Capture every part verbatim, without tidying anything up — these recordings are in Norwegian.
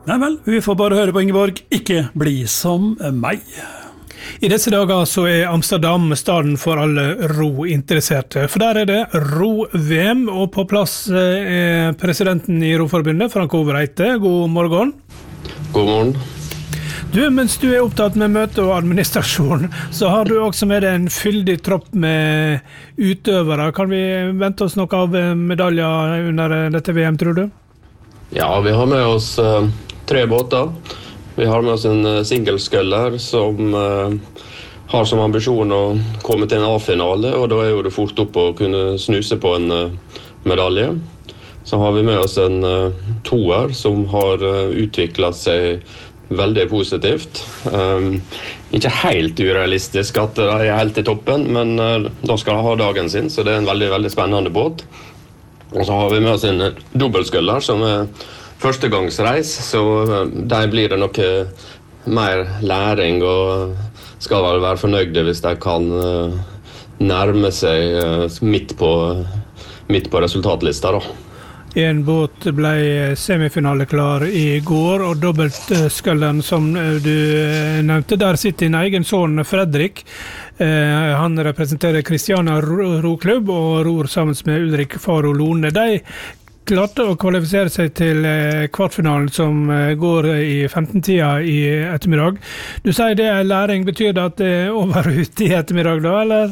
Nei vel, vi får bare høre på Ingeborg, ikke bli som meg. I disse dager så er Amsterdam staden for alle rointeresserte, for der er det ro-V M, og på plass er presidenten i Roforbundet, Frank Ove Reite. God morgen. God morgen. Du, mens du er opptatt med møte og administrasjon, så har du også med deg en fyldig tropp med utøvere. Kan vi vente oss noe av medaljer under dette V M, tror du? Ja, vi har med oss uh, tre båter. Vi har med oss en uh, singlesculler som uh, har som ambisjon å komme til en A-finale, og da er jo det fort opp å kunne snuse på en uh, medalje. Så har vi med oss en uh, toer som har uh, utviklet seg veldig positivt. Um, ikke helt urealistisk at det er helt i toppen, men uh, da skal de ha dagen sin, så det er en veldig, veldig spennende båt. Og så har vi med oss en uh, dobbeltsculler som er førstegangsreis, så uh, der blir det noe mer læring, og skal vel være fornøyde hvis de kan uh, nærme seg uh, midt på, midt på resultatlista da. En båt ble semifinaleklar i går, og dobbeltsculleren som du nevnte, der sitter din egen son Fredrik. Eh, han representerer Kristiania Roklubb og ror sammen med Ulrik Faro Lone. De klarte å kvalifisere seg til kvartfinalen som går i femten-tida i ettermiddag. Du sier det er læring, betyr det at det er over og ut i ettermiddag da, eller?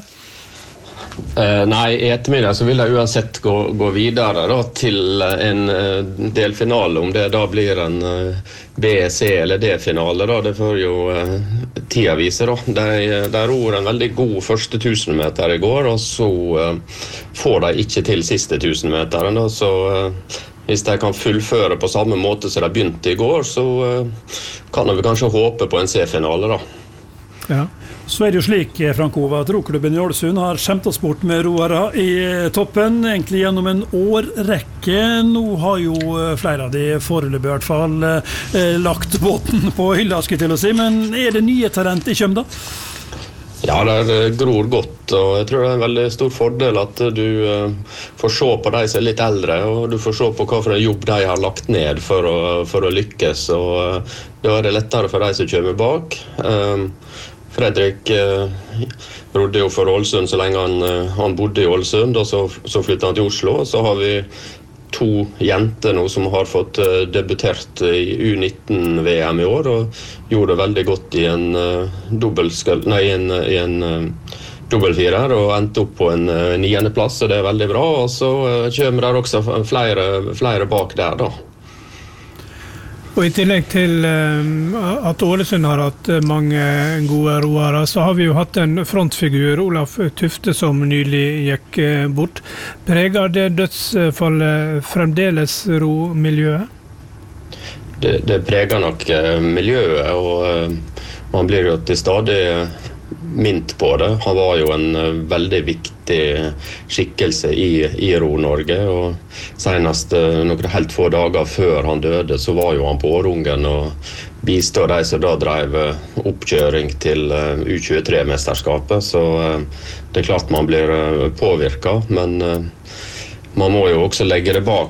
Uh, nei, i ettermiddag så vil jeg uansett gå, gå videre da, til en uh, delfinale, om det da blir en uh, B, C eller D-finale da, det får jo uh, tida vise da. De, de ror en veldig god første tusen meter i går, og så uh, får de ikke til siste tusen meter da, så uh, hvis de kan fullføre på samme måte som de begynte i går, så uh, kan vi kanskje håpe på en C-finale da. Ja. Så er det jo slik, Frank Ove, at Roklubben i Ålesund har skjemt oss bort med roere i toppen, egentlig gjennom en årrekke. Nå har jo flere av de foreløpig i hvert fall eh, lagt båten på hylla, skulle jeg til å si, men er det nye talent i Kjømda? Ja, det gror godt, og jeg tror det er en veldig stor fordel at du uh, får se på de som er litt eldre, og du får se på hva for en jobb de har lagt ned for å, for å lykkes, og uh, da er det lettere for de som kommer bak. Um, Fredrik uh, rodde jo for Ålesund så lenge han, uh, han bodde i Ålesund, og så, så flyttet han til Oslo. Så har vi to jenter nå som har fått uh, debutert i U nitten V M i år, og gjorde det veldig godt i en uh, dobbeltskull, nei, i en, i en uh, dobbeltfirer, og endte opp på en uh, niende plass, så det er veldig bra. Og så uh, kommer der også flere, flere bak der da. Og i tillegg til at Ålesund har hatt mange gode roere, så har vi jo hatt en frontfigur, Olaf Tufte, som nylig gikk bort. Preger det dødsfallet fremdeles romiljøet? Det, det preger nok miljøet, og man blir jo til stadig mint på det. Han var jo en veldig viktig skikkelse i, i Ro-Norge, og senest noen helt få dager før han døde, så var jo han på Årungen og bistod de som da drev oppkjøring til U tjuetre-mesterskapet, så det er klart man blir påvirket, men man må jo også legge det bak